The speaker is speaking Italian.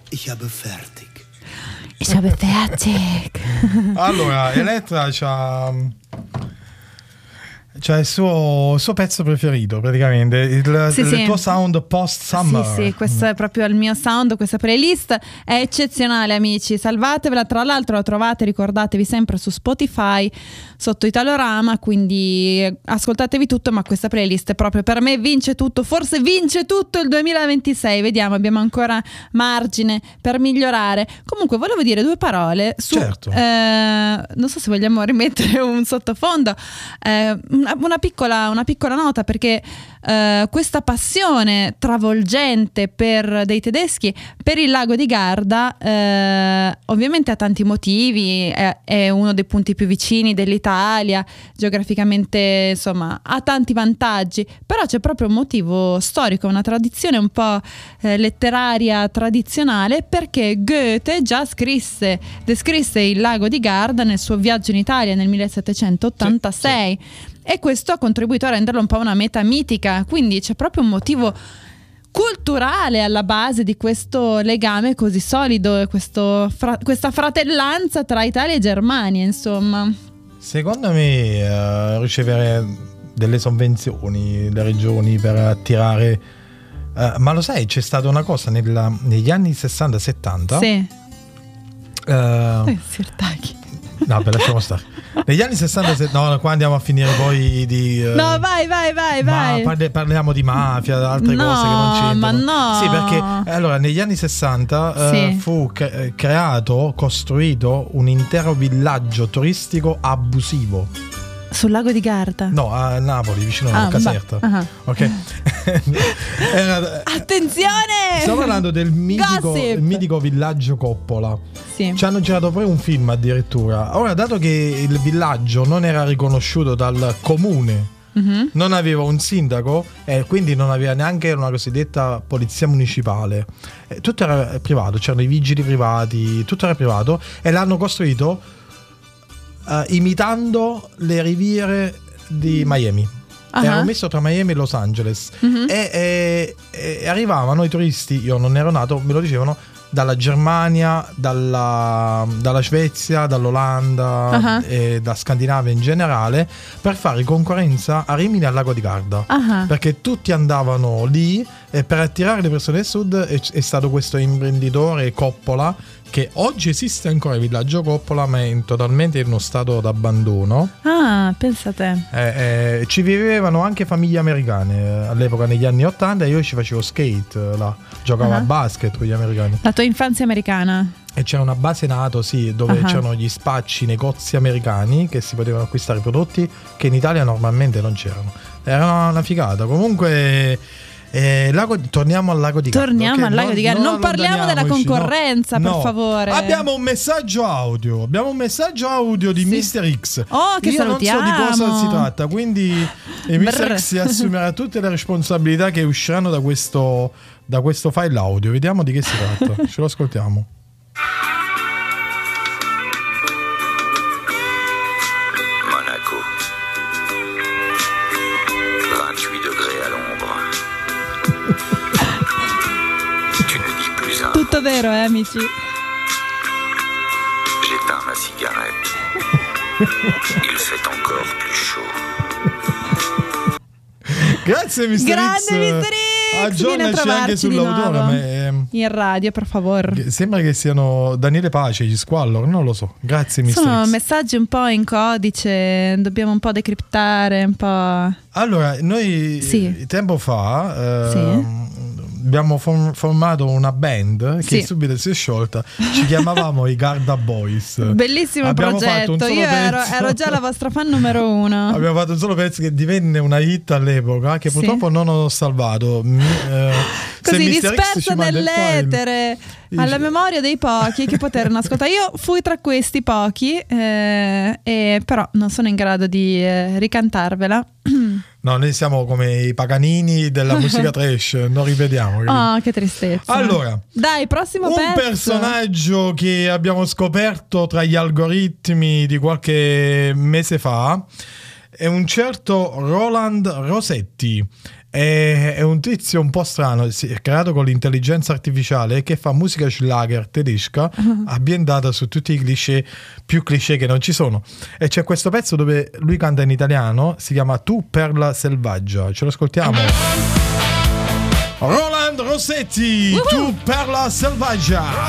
Ich habe fertig. Ich habe fertig. Allora, Elettra c'ha il suo pezzo preferito, praticamente il tuo sound post-summer. Sì, questo è proprio il mio sound. Questa playlist è eccezionale, amici, salvatevela. Tra l'altro la trovate, ricordatevi, sempre su Spotify sotto Italorama, quindi ascoltatevi tutto, ma questa playlist è proprio per me, vince tutto, forse vince tutto il 2026, vediamo, abbiamo ancora margine per migliorare. Comunque volevo dire due parole su, certo. Non so se vogliamo rimettere un sottofondo, una piccola nota, perché questa passione travolgente dei tedeschi per il lago di Garda ovviamente ha tanti motivi, è uno dei punti più vicini dell'Italia, geograficamente insomma ha tanti vantaggi, però c'è proprio un motivo storico, una tradizione un po' letteraria tradizionale, perché Goethe già descrisse il lago di Garda nel suo viaggio in Italia nel 1786. Sì. E questo ha contribuito a renderlo un po' una meta mitica, quindi c'è proprio un motivo culturale alla base di questo legame così solido, questa fratellanza tra Italia e Germania, insomma. Secondo me ricevere delle sovvenzioni da regioni per attirare, ma lo sai, c'è stata una cosa negli anni 60-70. Sì. Sirtaki. No, lasciamo stare. Negli anni 60, no, qua andiamo a finire poi di no, vai. Ma parliamo di mafia, altre cose che non c'entrano. Ma no. Sì, perché allora negli anni 60 fu costruito un intero villaggio turistico abusivo sul lago di Garda. No, a Napoli, vicino a Caserta. Ok. Attenzione! Stiamo parlando del mitico villaggio Coppola. Sì. Ci hanno girato pure un film addirittura. Ora, dato che il villaggio non era riconosciuto dal comune, non aveva un sindaco e quindi non aveva neanche una cosiddetta polizia municipale, tutto era privato, c'erano i vigili privati, tutto era privato, e l'hanno costruito imitando le riviere di Miami. Era messo tra Miami e Los Angeles. E arrivavano i turisti, io non ero nato, me lo dicevano, dalla Germania, dalla Svezia, dall'Olanda e da Scandinavia in generale, per fare concorrenza a Rimini al lago di Garda, perché tutti andavano lì, e per attirare le persone del sud è stato questo imprenditore Coppola, che oggi esiste ancora il villaggio Coppola, ma è totalmente in uno stato d'abbandono. Pensate. Ci vivevano anche famiglie americane all'epoca, negli anni 80, e io ci facevo skate là, giocavo a basket con gli americani. La tua infanzia americana? E c'era una base NATO, sì, dove c'erano gli spacci, negozi americani che si potevano acquistare prodotti che in Italia normalmente non c'erano. Era una figata. Comunque torniamo al lago di Garda. Torniamo al lago di Garda. Non parliamo della concorrenza, per favore. Abbiamo un messaggio audio. Di Mr. X. Che io salutiamo. non so di cosa si tratta, quindi Mr. X si assumerà tutte le responsabilità che usciranno da questo file audio. Vediamo di che si tratta. Ce lo ascoltiamo. Monaco. 28 degrés à l'ombre. Tu ne dis plus un. Tutto vero, amici? J'éteins ma cigarette. Il fait encore plus chaud. Grazie Mr. Grande X. Mr. X. Aggiornaci anche sull'autore, ma in radio, per favore. Sembra che siano Daniele Pace, gli Squallor, non lo so. Grazie Mr. Sono X. messaggi un po' in codice, dobbiamo un po' decriptare, un po'. Allora, noi tempo fa abbiamo formato una band che subito si è sciolta. Ci chiamavamo i Garda Boys. Bellissimo progetto. Io ero già la vostra fan numero 1. Abbiamo fatto un solo pezzo che divenne una hit all'epoca, che purtroppo non ho salvato. Così disperso nell'etere, alla memoria dei pochi che poterono ascoltare. Io fui tra questi pochi, però non sono in grado di ricantarvela. No, noi siamo come i Paganini della musica trash, non rivediamo. Che tristezza. Allora, dai, prossimo un pezzo. Personaggio che abbiamo scoperto tra gli algoritmi di qualche mese fa è un certo Roland Rossetti. È un tizio un po' strano, è creato con l'intelligenza artificiale, che fa musica Schlager tedesca ambientata su tutti i cliché, più cliché che non ci sono. E c'è questo pezzo dove lui canta in italiano, si chiama Tu Perla Selvaggia. Ce lo ascoltiamo. Roland Rossetti, Tu Perla Selvaggia.